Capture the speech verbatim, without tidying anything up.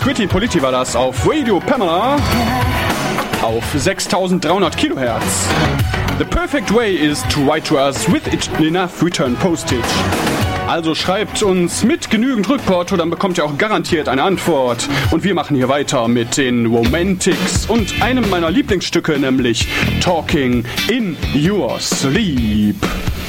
Squidty Politti war das auf Radio Pamela auf sechstausenddreihundert Kilohertz. The perfect way is to write to us with enough return postage. Also schreibt uns mit genügend Rückporto, dann bekommt ihr auch garantiert eine Antwort. Und wir machen hier weiter mit den Romantics und einem meiner Lieblingsstücke, nämlich Talking in Your Sleep.